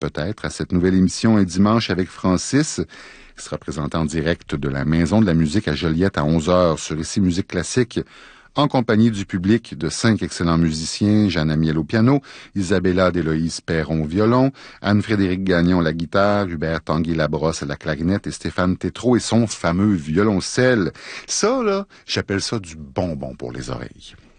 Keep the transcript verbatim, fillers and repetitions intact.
peut-être, à cette nouvelle émission Un dimanche avec Francis, qui sera présentée en direct de la Maison de la musique à Joliette à onze heures sur Ici Musique Classique, en compagnie du public de cinq excellents musiciens, Jeanne Amiel au piano, Isabella d'Éloïse Perron au violon, Anne-Frédérique Gagnon à la guitare, Hubert Tanguy-Labrosse à la clarinette et Stéphane Tétrault et son fameux violoncelle. Ça, là, j'appelle ça du bonbon pour les oreilles.